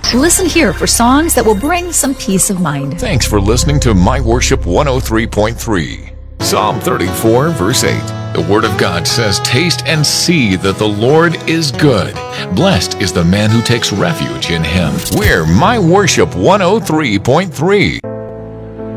Listen here for songs that will bring some peace of mind. Thanks for listening to My Worship 103.3. Psalm 34, verse 8. The Word of God says, "Taste and see that the Lord is good. Blessed is the man who takes refuge in Him." We're My Worship 103.3.